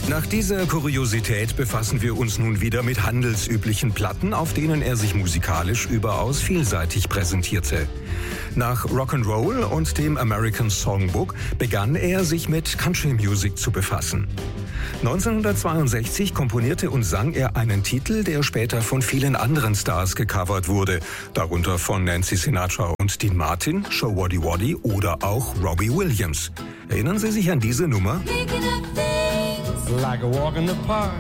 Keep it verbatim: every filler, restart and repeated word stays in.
Nach dieser Kuriosität befassen wir uns nun wieder mit handelsüblichen Platten, auf denen er sich musikalisch überaus vielseitig präsentierte. Nach Rock'n'Roll und dem American Songbook begann er, sich mit Country Music zu befassen. neunzehnhundertzweiundsechzig komponierte und sang er einen Titel, der später von vielen anderen Stars gecovert wurde, darunter von Nancy Sinatra und Dean Martin, Show Waddy Waddy oder auch Robbie Williams. Erinnern Sie sich an diese Nummer? Like a walk in the park.